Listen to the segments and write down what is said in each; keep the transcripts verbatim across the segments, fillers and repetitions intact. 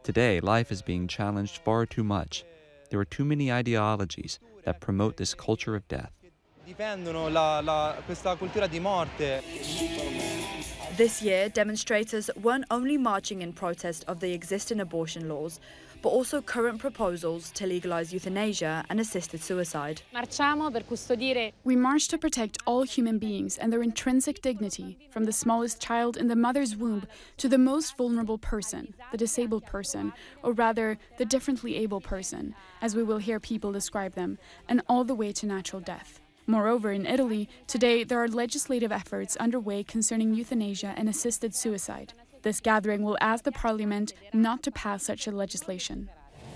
Today, life is being challenged far too much. There are too many ideologies that promote this culture of death. Difendono la, la, questa cultura di morte. This year, demonstrators weren't only marching in protest of the existing abortion laws, but also current proposals to legalize euthanasia and assisted suicide. We march to protect all human beings and their intrinsic dignity, from the smallest child in the mother's womb to the most vulnerable person, the disabled person, or rather, the differently able person, as we will hear people describe them, and all the way to natural death. Moreover, in Italy, today there are legislative efforts underway concerning euthanasia and assisted suicide. This gathering will ask the parliament not to pass such a legislation.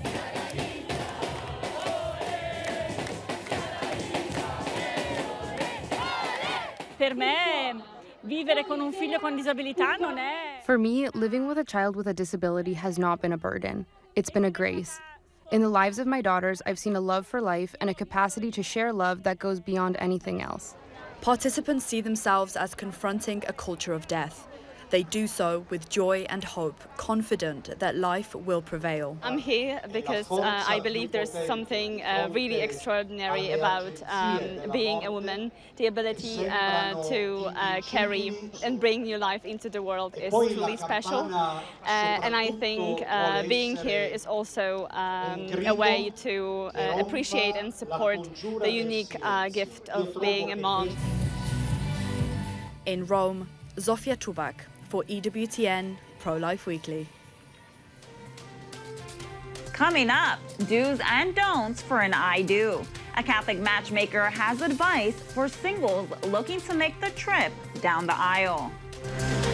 For me, living with a child with a disability has not been a burden. It's been a grace. In the lives of my daughters, I've seen a love for life and a capacity to share love that goes beyond anything else. Participants see themselves as confronting a culture of death. They do so with joy and hope, confident that life will prevail. I'm here because uh, I believe there's something uh, really extraordinary about um, being a woman. The ability uh, to uh, carry and bring new life into the world is truly special. Uh, and I think uh, being here is also um, a way to uh, appreciate and support the unique uh, gift of being a mom. In Rome, Zofia Czubak for E W T N Pro-Life Weekly. Coming up, do's and don'ts for an I do. A Catholic matchmaker has advice for singles looking to make the trip down the aisle.